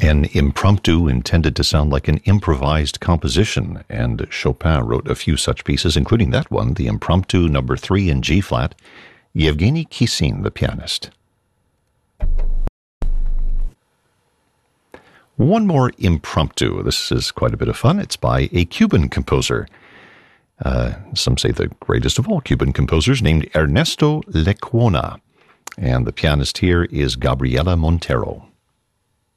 An impromptu intended to sound like an improvised composition, and Chopin wrote a few such pieces, including that one, the Impromptu No. 3 in G-flat, Yevgeny Kissin, the pianist. One more impromptu. This is quite a bit of fun. It's by a Cuban composer. Some say the greatest of all Cuban composers, named Ernesto Lecuona. And the pianist here is Gabriela Montero.